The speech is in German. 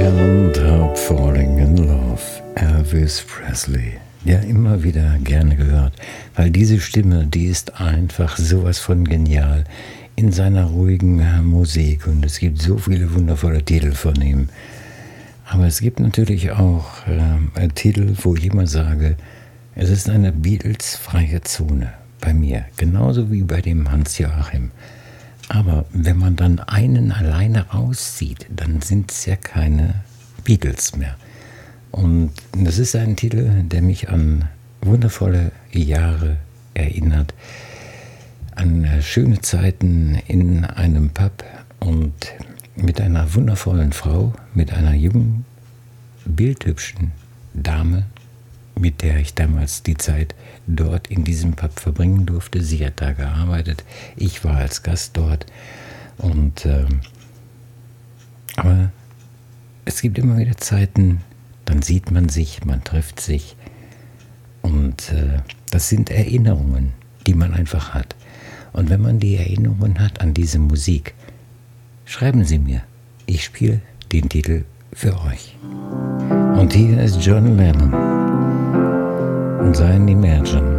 Can't Help Falling in Love, Elvis Presley. Ja, immer wieder gerne gehört, weil diese Stimme, die ist einfach sowas von genial in seiner ruhigen Musik und es gibt so viele wundervolle Titel von ihm. Aber es gibt natürlich auch Titel, wo ich immer sage, es ist eine Beatles-freie Zone bei mir, genauso wie bei dem Hans-Joachim. Aber wenn man dann einen alleine rauszieht, dann sind es ja keine Beatles mehr. Und das ist ein Titel, der mich an wundervolle Jahre erinnert, an schöne Zeiten in einem Pub und mit einer wundervollen Frau, mit einer jungen, bildhübschen Dame, mit der ich damals die Zeit dort in diesem Pub verbringen durfte. Sie hat da gearbeitet, ich war als Gast dort. Und aber es gibt immer wieder Zeiten, dann sieht man sich, man trifft sich. Und das sind Erinnerungen, die man einfach hat. Und wenn man die Erinnerungen hat an diese Musik, schreiben Sie mir. Ich spiele den Titel für euch. Und hier ist John Lennon und sein Imagine.